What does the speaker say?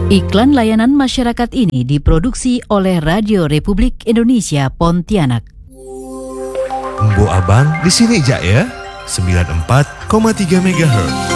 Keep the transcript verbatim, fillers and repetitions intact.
Iklan layanan masyarakat ini diproduksi oleh Radio Republik Indonesia Pontianak. Embo Abang di sini aja ya, sembilan puluh empat koma tiga megahertz.